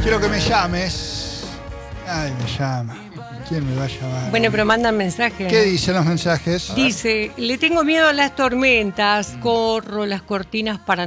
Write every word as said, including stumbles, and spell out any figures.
Quiero que me llames. Ay, me llama. ¿Quién me va a llamar? Bueno, pero mandan mensajes. ¿Qué dicen los mensajes? Dice, le tengo miedo a las tormentas, corro las cortinas para